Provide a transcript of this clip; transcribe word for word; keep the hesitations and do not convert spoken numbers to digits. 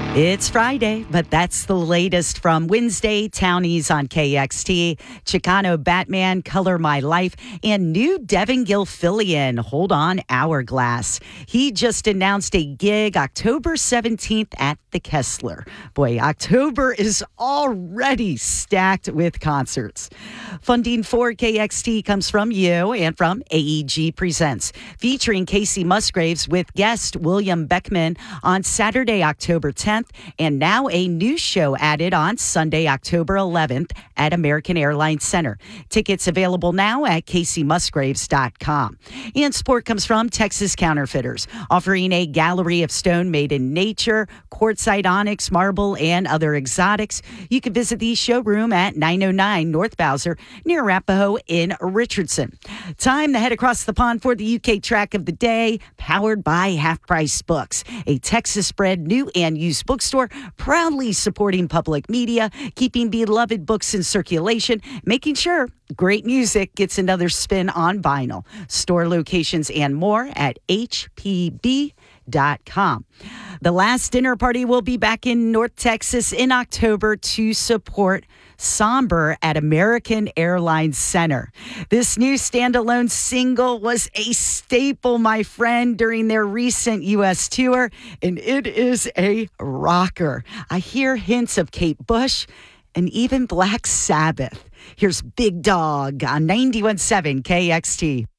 It's Friday, but that's the latest from Wednesday Townies on K X T, Chicano Batman, Color My Life, and new Devin Gilfillian, Hold On Hourglass. He just announced a gig October seventeenth at the Kessler. Boy, October is already stacked with concerts. Funding for K X T comes from you and from A E G Presents, featuring Casey Musgraves with guest William Beckman on Saturday, October tenth. And now a new show added on Sunday, October eleventh at American Airlines Center. Tickets available now at casey musgraves dot com. And support comes from Texas Counterfeiters, offering a gallery of stone made in nature, quartzite, onyx, marble, and other exotics. You can visit the showroom at nine oh nine North Bowser near Arapahoe in Richardson. Time to head across the pond for the U K track of the day, powered by Half Price Books, a Texas-bred new and used bookstore proudly supporting public media, keeping beloved books in circulation, making sure great music gets another spin on vinyl. Store locations and more at H P B dot com. The Last Dinner Party will be back in North Texas in October to support Somber at American Airlines Center. This new standalone single was a staple, my friend, during their recent U S tour, and it is a rocker. I hear hints of Kate Bush and even Black Sabbath. Here's Big Dog on ninety-one point seven K X T.